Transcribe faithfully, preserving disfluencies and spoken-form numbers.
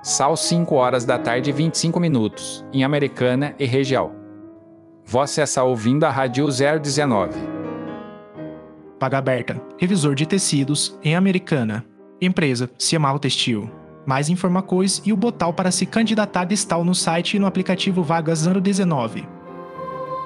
Sal cinco horas da tarde e vinte e cinco minutos, em Americana e região. Você está ouvindo a Rádio zero dezenove. Vaga aberta. Revisor de tecidos, em Americana. Empresa, Ciamal Textil. Mais informações e o botão para se candidatar está no site e no aplicativo Vaga zero dezenove.